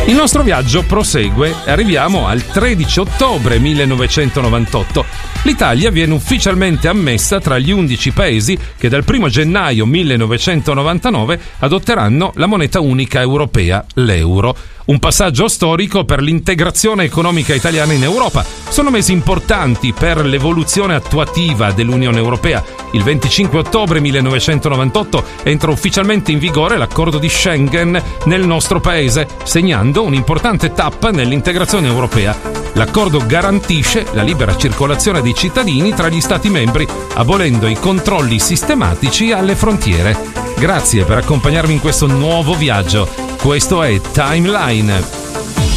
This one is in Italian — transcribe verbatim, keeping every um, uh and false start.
Il nostro viaggio prosegue e arriviamo al tredici ottobre millenovecentonovantotto. L'Italia viene ufficialmente ammessa tra gli undici paesi che dal primo gennaio millenovecentonovantanove adotteranno la moneta unica europea, l'euro. Un passaggio storico per l'integrazione economica italiana in Europa. Sono mesi importanti per l'evoluzione attuativa dell'Unione Europea. Il venticinque ottobre millenovecentonovantotto entra ufficialmente in vigore l'accordo di Schengen nel nostro paese, segnando un'importante tappa nell'integrazione europea. L'accordo garantisce la libera circolazione dei cittadini tra gli Stati membri, abolendo i controlli sistematici alle frontiere. Grazie per accompagnarmi in questo nuovo viaggio. Questo è Timeline.